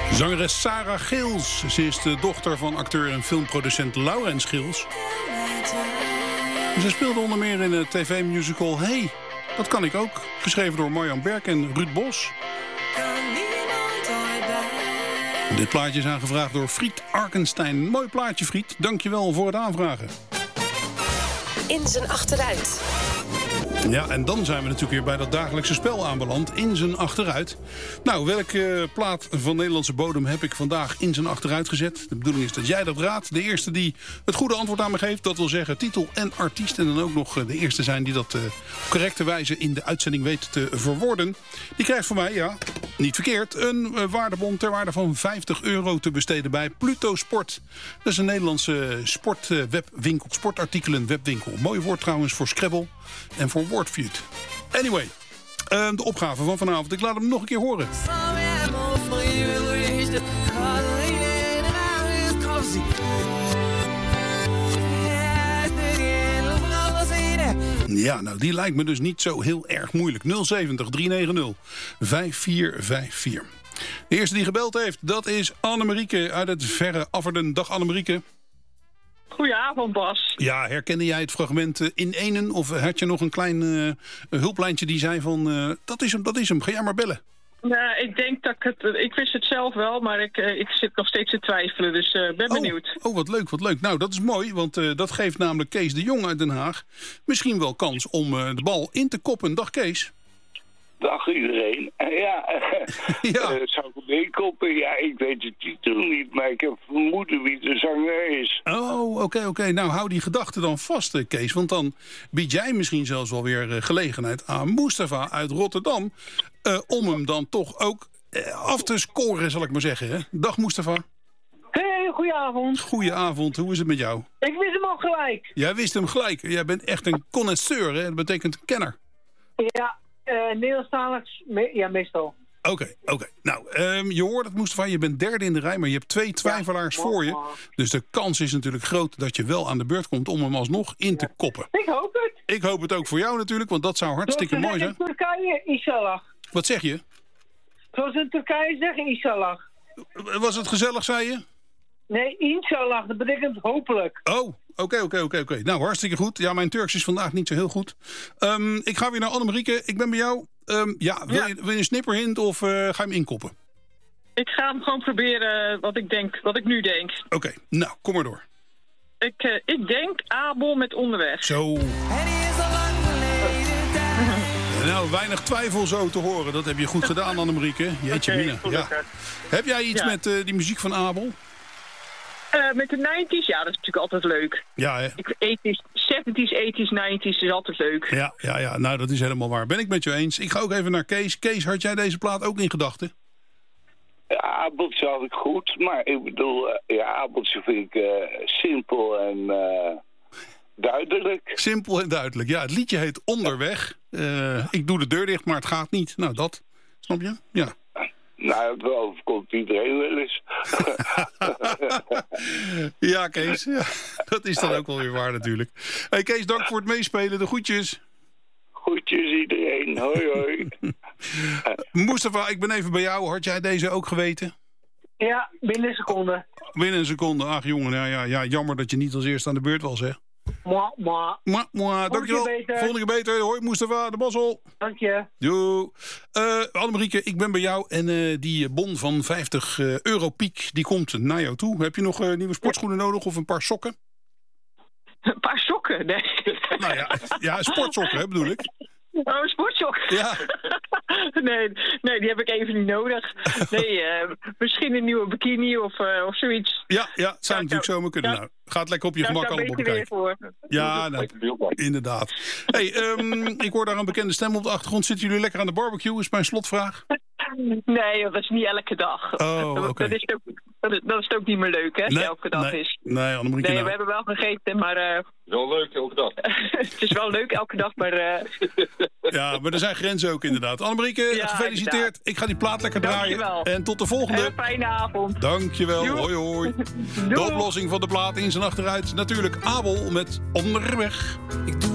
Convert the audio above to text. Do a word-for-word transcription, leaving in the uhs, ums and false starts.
Zangeres Sarah Geels. Ze is de dochter van acteur en filmproducent Laurens Geels. Ze speelde onder meer in het tv-musical Hey, dat kan ik ook. Geschreven door Marjan Berk en Ruud Bos. Dit plaatje is aangevraagd door Friet Arkenstein. Mooi plaatje, Friet. Dankjewel voor het aanvragen. In zijn achteruit. Ja, en dan zijn we natuurlijk weer bij dat dagelijkse spel aanbeland. In zijn achteruit. Nou, welke plaat van Nederlandse bodem heb ik vandaag in zijn achteruit gezet? De bedoeling is dat jij dat raadt. De eerste die het goede antwoord aan me geeft, dat wil zeggen titel en artiest. En dan ook nog de eerste zijn die dat uh, op correcte wijze in de uitzending weet te verwoorden. Die krijgt van mij, ja, niet verkeerd, een uh, waardebon ter waarde van vijftig euro te besteden bij Pluto Sport. Dat is een Nederlandse sportwebwinkel, uh, sportartikelen webwinkel. Mooi woord trouwens voor Scrabble en voor Wordfeud. Anyway, uh, de opgave van vanavond. Ik laat hem nog een keer horen. Ja, nou die lijkt me dus niet zo heel erg moeilijk. nul zeventig drie negen nul vijf vier vijf vier. De eerste die gebeld heeft, dat is Annemarieke uit het verre Afferden. Dag Annemarieke. Goedenavond, Bas. Ja, herkende jij het fragment uh, in enen? Of had je nog een klein uh, hulplijntje die zei van... Uh, dat is hem, dat is hem, ga jij maar bellen. Nou, ik denk dat ik het... Ik wist het zelf wel, maar ik, uh, ik zit nog steeds te twijfelen. Dus uh, ben oh, benieuwd. Oh, wat leuk, wat leuk. Nou, dat is mooi, want uh, dat geeft namelijk Kees de Jong uit Den Haag... misschien wel kans om uh, de bal in te koppen. Dag Kees. Dag iedereen. Ja, ja. Uh, zou ik meekoppen? Ja, ik weet de titel niet, maar ik heb vermoeden wie de zanger is. Oh, oké, okay, oké. Okay. Nou, hou die gedachte dan vast, Kees. Want dan bied jij misschien zelfs wel weer uh, gelegenheid aan Mustafa uit Rotterdam... Uh, om hem dan toch ook uh, af te scoren, zal ik maar zeggen. Hè? Dag Mustafa. Hey, goedenavond. Goedenavond, hoe is het met jou? Ik wist hem al gelijk. Jij wist hem gelijk. Jij bent echt een connoisseur, hè? Dat betekent kenner. Ja. Uh, Nederlandstalig, me ja, meestal. Oké, okay, oké. Okay. Nou, um, je hoort het, Mustafa, je bent derde in de rij, maar je hebt twee twijfelaars ja, voor je. Dus de kans is natuurlijk groot dat je wel aan de beurt komt om hem alsnog in te koppen. Ik hoop het. Ik hoop het ook voor jou natuurlijk, want dat zou hartstikke mooi zijn. Zoals in Turkije, inshallah. Wat zeg je? Zoals in Turkije zeggen, inshallah. Was het gezellig, zei je? Nee, inshallah, dat betekent hopelijk. Oh, oké, oké, oké, oké. Nou, hartstikke goed. Ja, mijn Turks is vandaag niet zo heel goed. Um, ik ga weer naar Annemarieke. Ik ben bij jou. Um, ja, wil, ja. Je, wil je een snipperhint of uh, ga je hem inkoppen? Ik ga hem gewoon proberen wat ik denk, wat ik nu denk. Oké, okay, nou, kom maar door. Ik, uh, ik denk Abel met Onderweg. Zo. Nou, weinig twijfel zo te horen. Dat heb je goed gedaan, Annemarieke. Jeetje okay, mina. Ja. Heb jij iets ja. met uh, die muziek van Abel? Uh, met de negentig, ja, dat is natuurlijk altijd leuk. Ja, hè? zeventig, tachtig, negentig is altijd leuk. Ja, ja, ja, nou, dat is helemaal waar. Ben ik met je eens. Ik ga ook even naar Kees. Kees, had jij deze plaat ook in gedachten? Ja, Abeltje had ik goed, maar ik bedoel, uh, ja, Abeltje vind ik uh, simpel en uh, duidelijk. Simpel en duidelijk. Ja, het liedje heet Onderweg. Uh, ik doe de deur dicht, maar het gaat niet. Nou, dat. Snap je? Ja. Nou, dat overkomt iedereen wel eens. Ja, Kees. Ja, dat is dan ook wel weer waar natuurlijk. Hey Kees, dank voor het meespelen. De groetjes. Groetjes iedereen. Hoi, hoi. Mustafa, ik ben even bij jou. Had jij deze ook geweten? Ja, binnen een seconde. Binnen een seconde. Ach jongen, ja, ja, ja, jammer dat je niet als eerste aan de beurt was, hè? Mwah, mwah. Mwah, mwah. Dankjewel. Volgende keer beter. Hoi, Mustafa, de Bossel. Dank je. Doei. Uh, Annemarieke, ik ben bij jou. En uh, die bon van vijftig uh, euro piek, die komt naar jou toe. Heb je nog uh, nieuwe sportschoenen nodig of een paar sokken? Een paar sokken? Nee. Nou ja, ja sportsokken, hè, bedoel ik. Oh, een sportsok? Ja. nee, nee, die heb ik even niet nodig. Nee, uh, misschien een nieuwe bikini of, uh, of zoiets. Ja, ja, het zou natuurlijk zomaar kunnen. Ja. Nou, gaat lekker op je gemak allemaal bekijken. Ja, nou, inderdaad. Hey, um, ik hoor daar een bekende stem op de achtergrond. Zitten jullie lekker aan de barbecue, is mijn slotvraag. Nee, dat is niet elke dag. Oh, oké. Okay. Dat, dat, dat is ook niet meer leuk, hè, als nee, het elke dag nee, is. Nee, Annemarieke. Nee, nou. we hebben wel gegeten, maar... Uh, wel leuk elke dag. Het is wel leuk elke dag, maar... Uh... Ja, maar er zijn grenzen ook inderdaad. Annemarieke, ja, gefeliciteerd. Inderdaad. Ik ga die plaat lekker draaien. Dankjewel. En tot de volgende. En een fijne avond. Dankjewel. Doei. Hoi, hoi. Doei. De oplossing van de plaat in zijn achteruit. Natuurlijk Abel met Onderweg. Ik doe